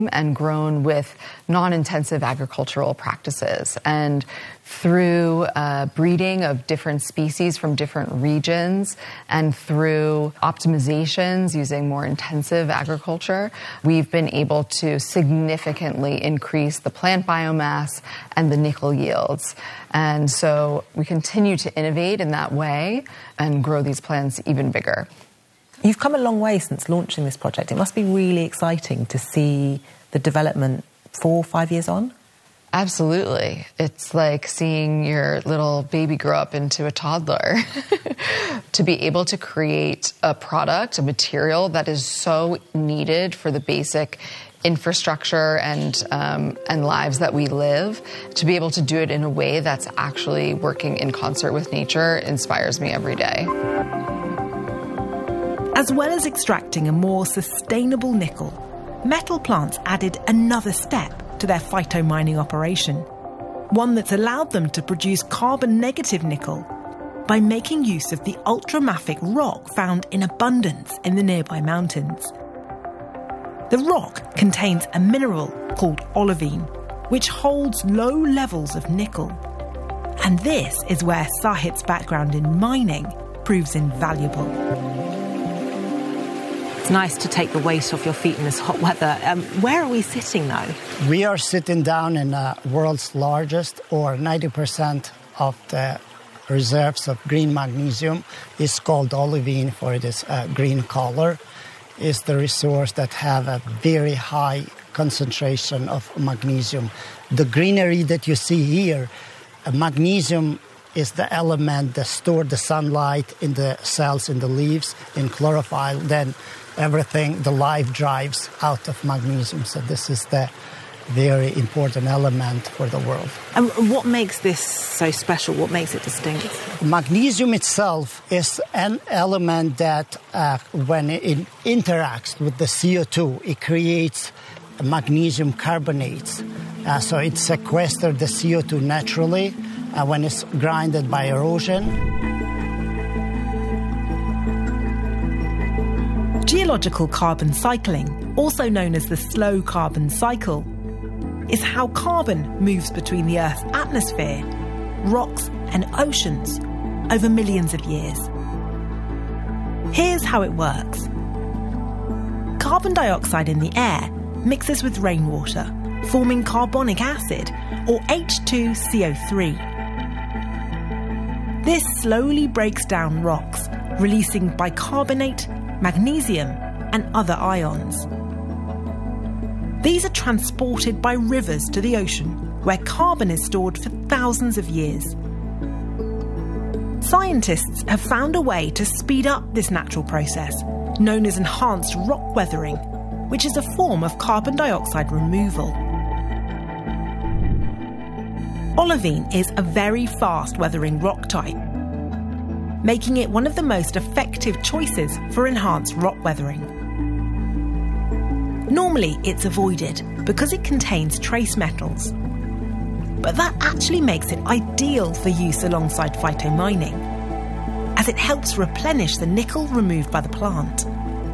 and grown with non-intensive agricultural practices. And through breeding of different species from different regions and through optimizations using more intensive agriculture, we've been able to significantly increase the plant biomass and the nickel yields. And so we continue to innovate in that way and grow these plants even bigger. You've come a long way since launching this project. It must be really exciting to see the development 4 or 5 years on. Absolutely. It's like seeing your little baby grow up into a toddler. To be able to create a product, a material that is so needed for the basic infrastructure and lives that we live, to be able to do it in a way that's actually working in concert with nature inspires me every day. As well as extracting a more sustainable nickel, Metal Plants added another step to their phytomining operation, one that's allowed them to produce carbon-negative nickel by making use of the ultramafic rock found in abundance in the nearby mountains. The rock contains a mineral called olivine, which holds low levels of nickel. And this is where Sahit's background in mining proves invaluable. It's nice to take the weight off your feet in this hot weather. Where are we sitting now? We are sitting down in the world's largest, or 90% of the reserves of green magnesium is called olivine for this green color. Is the resource that have a very high concentration of magnesium. The greenery that you see here, magnesium is the element that stores the sunlight in the cells, in the leaves, in chlorophyll. Then everything, the life drives out of magnesium. So this is the very important element for the world. And what makes this so special? What makes it distinct? Magnesium itself is an element that when it interacts with the CO2, it creates magnesium carbonates. So it sequesters the CO2 naturally when it's grinded by erosion. Geological carbon cycling, also known as the slow carbon cycle, is how carbon moves between the Earth's atmosphere, rocks and oceans over millions of years. Here's how it works. Carbon dioxide in the air mixes with rainwater, forming carbonic acid, or H2CO3. This slowly breaks down rocks, releasing bicarbonate, magnesium, and other ions. These are transported by rivers to the ocean, where carbon is stored for thousands of years. Scientists have found a way to speed up this natural process, known as enhanced rock weathering, which is a form of carbon dioxide removal. Olivine is a very fast weathering rock type, making it one of the most effective choices for enhanced rock weathering. Normally, it's avoided because it contains trace metals. But that actually makes it ideal for use alongside phytomining, as it helps replenish the nickel removed by the plant.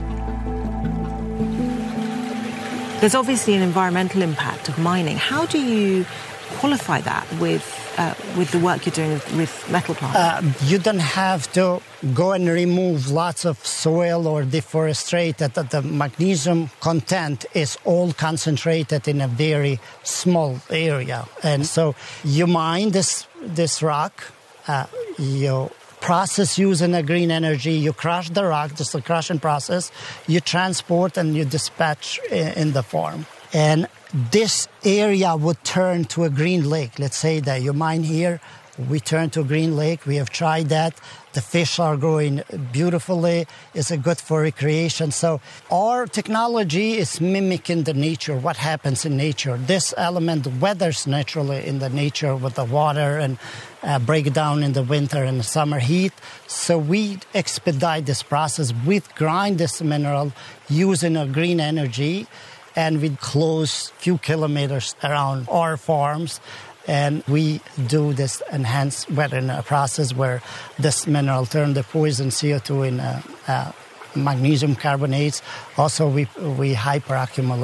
There's obviously an environmental impact of mining. How do you qualify that with the work you're doing with Metal Plants? You don't have to go and remove lots of soil or deforestate. That the magnesium content is all concentrated in a very small area. And so you mine this rock, you process using a green energy, you crush the rock, just a crushing process, you transport and you dispatch in the farm. And this area would turn to a green lake. Let's say that you mine here, we turn to a green lake. We have tried that. The fish are growing beautifully. It's good for recreation. So our technology is mimicking the nature, what happens in nature. This element weathers naturally in the nature with the water and break down in the winter and the summer heat. So we expedite this process. We grind this mineral using a green energy, and we close a few kilometers around our farms. And we do this enhanced weathering process where this mineral turns the poison CO2 in magnesium carbonates. Also, we hyperaccumulate